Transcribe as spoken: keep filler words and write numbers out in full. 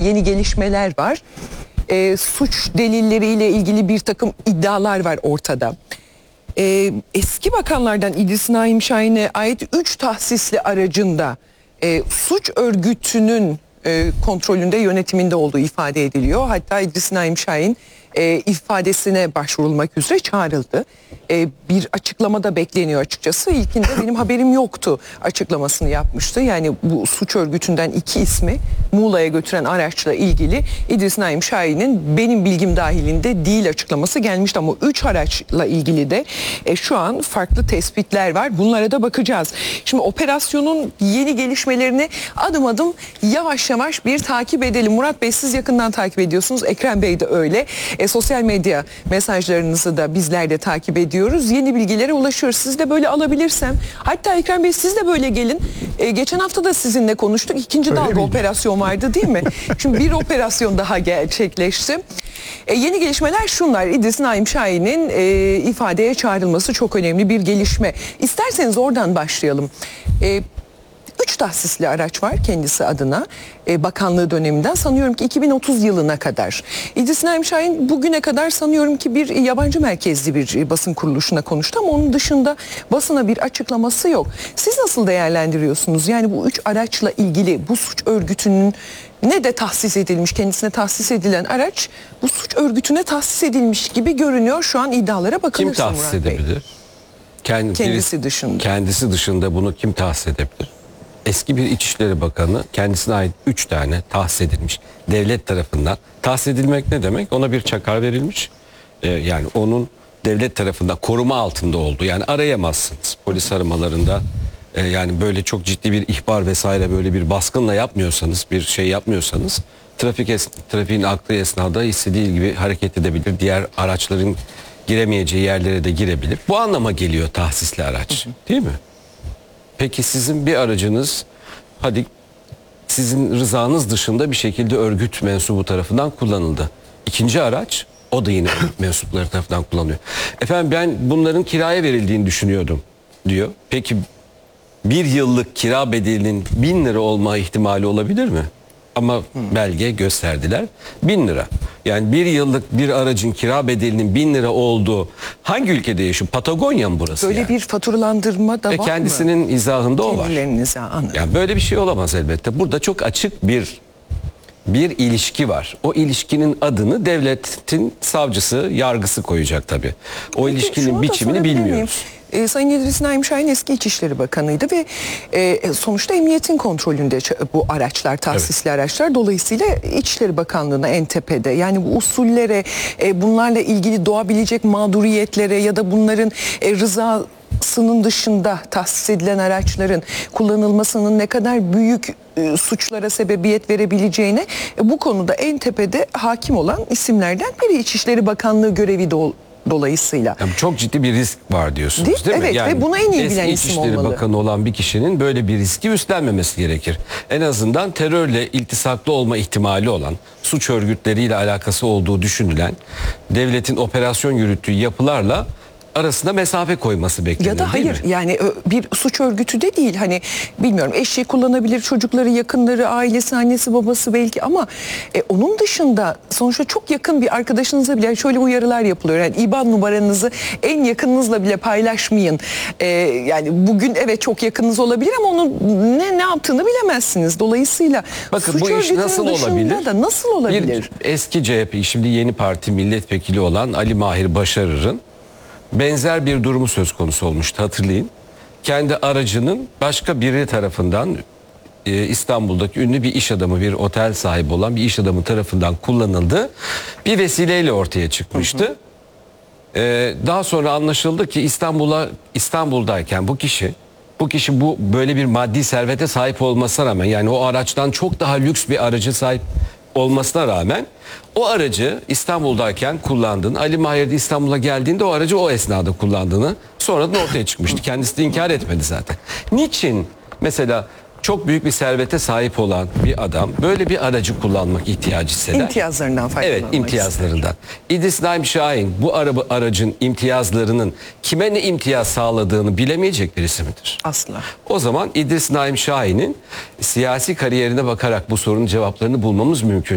yeni gelişmeler var. E, suç delilleriyle ilgili bir takım iddialar var ortada. E, eski bakanlardan İdris Naim Şahin'e ait üç tahsisli aracında e, suç örgütünün e, kontrolünde, yönetiminde olduğu ifade ediliyor. Hatta İdris Naim Şahin e, ifadesine başvurulmak üzere çağrıldı. E, bir açıklama da bekleniyor açıkçası. İlkinde benim haberim yoktu açıklamasını yapmıştı. Yani bu suç örgütünden iki ismi Muğla'ya götüren araçla ilgili İdris Naim Şahin'in benim bilgim dahilinde değil açıklaması gelmişti. Ama üç araçla ilgili de e, şu an farklı tespitler var. Bunlara da bakacağız. Şimdi operasyonun yeni gelişmelerini adım adım yavaş yavaş bir takip edelim. Murat Bey, siz yakından takip ediyorsunuz. Ekrem Bey de öyle. E, sosyal medya mesajlarınızı da bizler de takip ediyoruz. Yeni bilgilere ulaşıyoruz. Siz de böyle alabilirsem. Hatta Ekrem Bey, siz de böyle gelin. E, geçen hafta da sizinle konuştuk. İkinci Öyle dalga miydi? operasyon vardı değil mi? Şimdi bir operasyon daha gerçekleşti. E, yeni gelişmeler şunlar. İdris Naim Şahin'in e, ifadeye çağrılması çok önemli bir gelişme. İsterseniz oradan başlayalım. E, Üç tahsisli araç var kendisi adına e, bakanlığı döneminden, sanıyorum ki iki bin otuz yılına kadar. İdris Naim Şahin bugüne kadar sanıyorum ki bir yabancı merkezli bir basın kuruluşuna konuştu ama onun dışında basına bir açıklaması yok. Siz nasıl değerlendiriyorsunuz? Yani bu üç araçla ilgili bu suç örgütünün ne de tahsis edilmiş, kendisine tahsis edilen araç bu suç örgütüne tahsis edilmiş gibi görünüyor şu an iddialara bakılırsa. Kim tahsis edebilir? Kendi, Kendisi birisi, dışında. Kendisi dışında bunu kim tahsis edebilir? Eski bir İçişleri Bakanı, kendisine ait üç tane tahsis edilmiş devlet tarafından. Tahsis edilmek ne demek? Ona bir çakar verilmiş. Ee, yani onun devlet tarafından koruma altında olduğu. Yani arayamazsınız polis aramalarında. E, yani böyle çok ciddi bir ihbar vesaire, böyle bir baskınla yapmıyorsanız, bir şey yapmıyorsanız trafik es trafiğin aktığı esnada istediği gibi hareket edebilir. Diğer araçların giremeyeceği yerlere de girebilir. Bu anlama geliyor tahsisli araç, değil mi? Peki sizin bir aracınız, hadi sizin rızanız dışında bir şekilde örgüt mensubu tarafından kullanıldı. İkinci araç, o da yine örgüt mensupları tarafından kullanılıyor. Efendim, ben bunların kiraya verildiğini düşünüyordum diyor. Peki bir yıllık kira bedelinin bin lira olma ihtimali olabilir mi? Ama belge gösterdiler bin lira. Yani bir yıllık bir aracın kira bedelinin bin lira olduğu hangi ülkede yaşıyor? Patagonya mı burası? Böyle yani? bir faturalandırma da Ve var kendisinin mı? izahında o var. Kendilerinin izahı, anladım. Yani böyle bir şey olamaz elbette. Burada çok açık bir bir ilişki var. O ilişkinin adını devletin savcısı, yargısı koyacak tabii. O Peki, ilişkinin şunu da biçimini sorabilir miyim? bilmiyoruz. E, Sayın İdris Naim Şahin eski İçişleri Bakanı'ydı ve e, sonuçta emniyetin kontrolünde bu araçlar, tahsisli evet. araçlar. Dolayısıyla İçişleri Bakanlığı'na en tepede. Yani bu usullere, e, bunlarla ilgili doğabilecek mağduriyetlere ya da bunların e, rızasının dışında tahsis edilen araçların kullanılmasının ne kadar büyük e, suçlara sebebiyet verebileceğine e, bu konuda en tepede hakim olan isimlerden biri İçişleri Bakanlığı görevi de dolayısıyla. Yani çok ciddi bir risk var diyorsunuz, değil, değil mi? Evet, yani ve buna en iyi bilen eski isim İçişleri olmalı. Bakanı olan bir kişinin böyle bir riski üstlenmemesi gerekir. En azından terörle iltisaklı olma ihtimali olan, suç örgütleriyle alakası olduğu düşünülen, devletin operasyon yürüttüğü yapılarla arasında mesafe koyması beklenir. Ya da değil hayır mi? yani bir suç örgütü de değil, hani bilmiyorum, eşi kullanabilir, çocukları, yakınları, ailesi, annesi, babası belki, ama e, onun dışında sonuçta çok yakın bir arkadaşınıza bile şöyle uyarılar yapılıyor. Yani İ B A N numaranızı en yakınınızla bile paylaşmayın. E, yani bugün evet çok yakınınız olabilir ama onun ne ne yaptığını bilemezsiniz. Dolayısıyla bakın, suç bu iş örgütünün nasıl dışında olabilir? da nasıl olabilir? Bir eski C H P, şimdi yeni parti milletvekili olan Ali Mahir Başarır'ın benzer bir durumu söz konusu olmuştu, hatırlayın. Kendi aracının başka biri tarafından e, İstanbul'daki ünlü bir iş adamı, bir otel sahibi olan bir iş adamı tarafından kullanıldı. Bir vesileyle ortaya çıkmıştı. Hı hı. E, daha sonra anlaşıldı ki İstanbul'a İstanbul'dayken bu kişi bu kişi bu böyle bir maddi servete sahip olmasına rağmen, yani o araçtan çok daha lüks bir aracı sahip olmasına rağmen o aracı İstanbul'dayken kullandığını, Ali Mahir de İstanbul'a geldiğinde o aracı o esnada kullandığını sonradan ortaya çıkmıştı. Kendisi de inkar etmedi zaten. Niçin mesela çok büyük bir servete sahip olan bir adam böyle bir aracı kullanmak ihtiyacı hisseder? İmtiyazlarından faydalanmak Evet, imtiyazlarından. İdris Naim Şahin bu araba, aracın imtiyazlarının kime ne imtiyaz sağladığını bilemeyecek birisi midir? Asla. O zaman İdris Naim Şahin'in siyasi kariyerine bakarak bu sorunun cevaplarını bulmamız mümkün.